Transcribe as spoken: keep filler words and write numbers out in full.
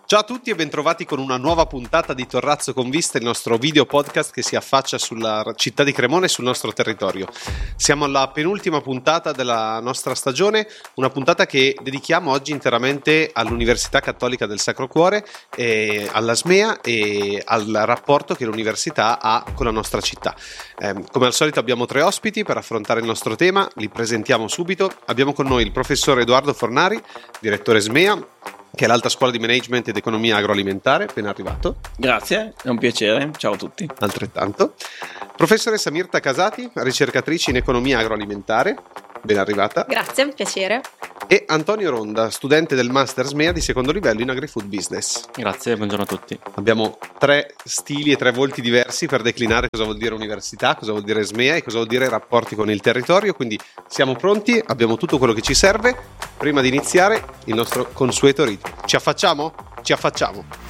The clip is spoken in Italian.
Ciao a tutti e bentrovati con una nuova puntata di Torrazzo con Vista, il nostro video podcast che si affaccia sulla città di Cremona e sul nostro territorio. Siamo alla penultima puntata della nostra stagione, una puntata che dedichiamo oggi interamente all'Università Cattolica del Sacro Cuore, e alla SMEA e al rapporto che l'università ha con la nostra città. Eh, come al solito abbiamo tre ospiti per affrontare il nostro tema, li presentiamo subito. Abbiamo con noi il professor Edoardo Fornari, direttore SMEA, che è l'Alta Scuola di Management ed Economia Agroalimentare, appena arrivato. Grazie, è un piacere, ciao a tutti. Altrettanto. Professoressa Mirta Casati, ricercatrice in Economia Agroalimentare, ben arrivata. Grazie, un piacere. E Antonio Ronda, studente del Master SMEA di secondo livello in Agri-Food Business. Grazie, buongiorno a tutti. Abbiamo tre stili e tre volti diversi per declinare cosa vuol dire università, cosa vuol dire SMEA e cosa vuol dire rapporti con il territorio, quindi siamo pronti, abbiamo tutto quello che ci serve. Prima di iniziare il nostro consueto rito. Ci affacciamo? Ci affacciamo.